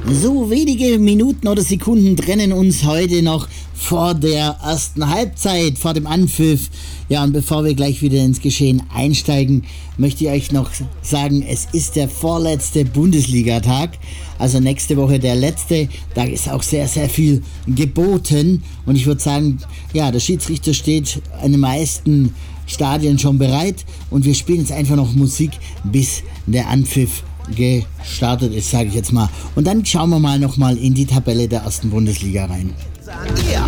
So wenige Minuten oder Sekunden trennen uns heute noch vor der ersten Halbzeit, vor dem Anpfiff. Ja, und bevor wir gleich wieder ins Geschehen einsteigen, möchte ich euch noch sagen, es ist der vorletzte Bundesligatag, also nächste Woche der letzte. Da ist auch sehr, sehr viel geboten. Und ich würde sagen, ja, der Schiedsrichter steht in den meisten Stadien schon bereit. Und wir spielen jetzt einfach noch Musik, bis der Anpfiff gestartet ist, sage ich jetzt mal. Und dann schauen wir mal nochmal in die Tabelle der ersten Bundesliga rein. Ja,